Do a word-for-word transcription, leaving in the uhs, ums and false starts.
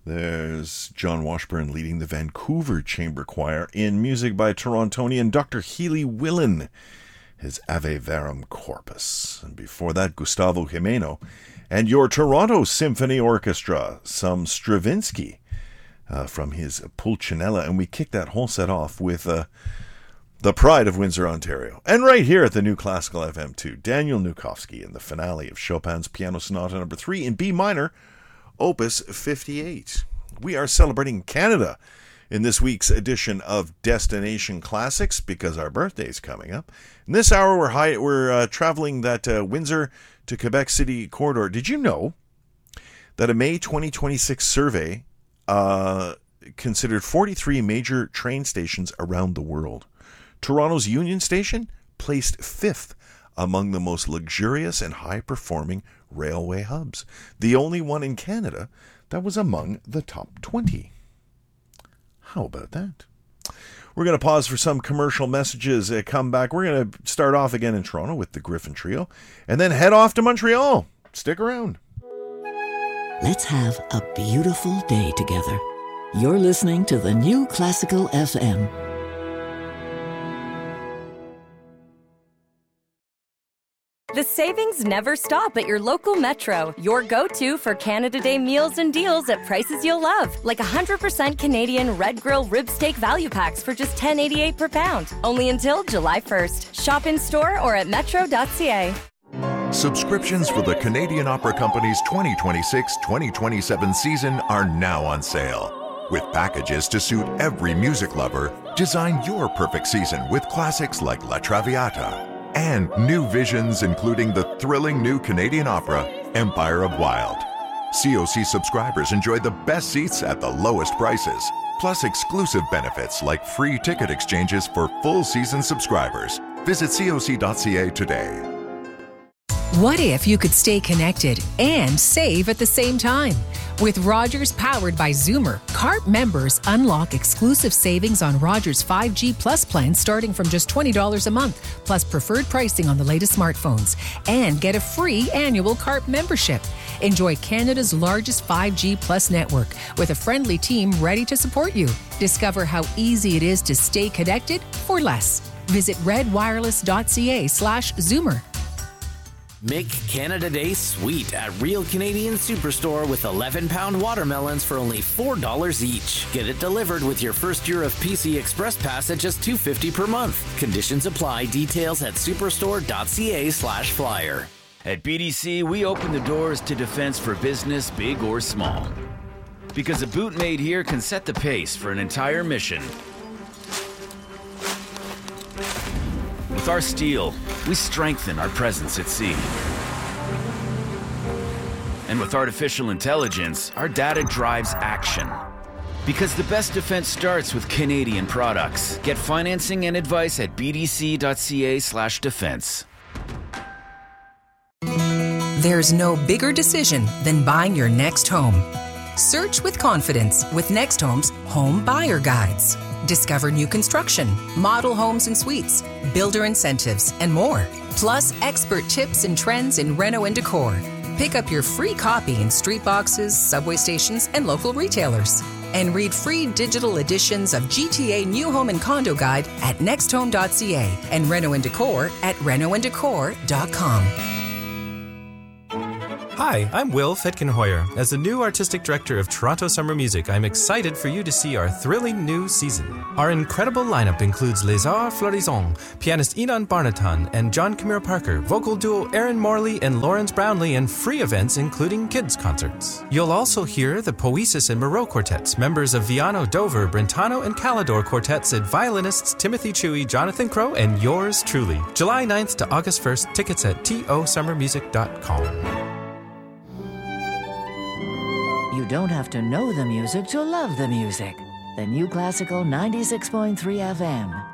There's John Washburn leading the Vancouver Chamber Choir in music by Torontonian Doctor Healy Willan, his Ave Verum Corpus. And before that, Gustavo Jimeno and your Toronto Symphony Orchestra, some Stravinsky uh, from his Pulcinella. And we kicked that whole set off with uh, the pride of Windsor, Ontario. And right here at the New Classical F M two, Daniel Nukowski in the finale of Chopin's Piano Sonata number three in B minor, Opus fifty-eight. We are celebrating Canada in this week's edition of Destination Classics because our birthday is coming up. In this hour, we're high, we're uh, traveling that uh, Windsor to Quebec City corridor. Did you know that a May twenty twenty-six survey uh, considered forty-three major train stations around the world? Toronto's Union Station placed fifth among the most luxurious and high-performing railway hubs. The only one in Canada that was among the top twenty. How about that? We're going to pause for some commercial messages. Uh, come back. We're going to start off again in Toronto with the Griffin Trio and then head off to Montreal. Stick around. Let's have a beautiful day together. You're listening to the New Classical F M. The savings never stop at your local Metro. Your go-to for Canada Day meals and deals at prices you'll love. Like one hundred percent Canadian Red Grill Rib Steak Value Packs for just ten eighty-eight per pound. Only until July first. Shop in store or at metro dot c a. Subscriptions for the Canadian Opera Company's twenty twenty-six twenty twenty-seven season are now on sale. With packages to suit every music lover, design your perfect season with classics like La Traviata and new visions including the thrilling new Canadian opera, Empire of Wild. C O C subscribers enjoy the best seats at the lowest prices, plus exclusive benefits like free ticket exchanges for full season subscribers. Visit C O C dot c a today. What if you could stay connected and save at the same time? With Rogers powered by Zoomer, C A R P members unlock exclusive savings on Rogers five G Plus plans starting from just twenty dollars a month, plus preferred pricing on the latest smartphones. And get a free annual C A R P membership. Enjoy Canada's largest five G Plus network with a friendly team ready to support you. Discover how easy it is to stay connected for less. Visit redwireless.ca slash Zoomer. Make Canada Day sweet at Real Canadian Superstore with eleven pound watermelons for only four dollars each. Get it delivered with your first year of P C Express Pass at just two dollars and fifty cents per month. Conditions apply. Details at superstore.ca slash flyer. At B D C, we open the doors to defense for business, big or small. Because a boot made here can set the pace for an entire mission. With our steel, we strengthen our presence at sea. And with artificial intelligence, our data drives action. Because the best defense starts with Canadian products. Get financing and advice at bdc.ca slash defense. There's no bigger decision than buying your next home. Search with confidence with Next Home's Home Buyer Guides. Discover new construction, model homes and suites, builder incentives, and more. Plus, expert tips and trends in reno and decor. Pick up your free copy in street boxes, subway stations, and local retailers. And read free digital editions of G T A New Home and Condo Guide at next home dot c a and Reno and Decor at reno and decor dot com. Hi, I'm Will Fetkin-Hoyer. As the new artistic director of Toronto Summer Music, I'm excited for you to see our thrilling new season. Our incredible lineup includes Les Arts Florissants, pianist Inan Barnatan and John Camille Parker, vocal duo Aaron Morley and Lawrence Brownlee, and free events including kids' concerts. You'll also hear the Poesis and Moreau quartets, members of Viano, Dover, Brentano, and Calidor quartets, and violinists Timothy Chewy, Jonathan Crow, and yours truly. July ninth to August first, tickets at t o summer music dot com. You don't have to know the music to love the music. The New Classical ninety-six point three F M.